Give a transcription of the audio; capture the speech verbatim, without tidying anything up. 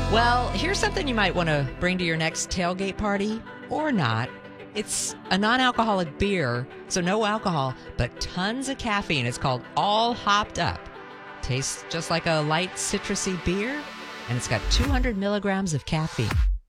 Well, here's something you might want to bring to your next tailgate party, or not. It's a non-alcoholic beer, so no alcohol, but tons of caffeine. It's called All Hopped Up. Tastes just like a light citrusy beer, and it's got two hundred milligrams of caffeine.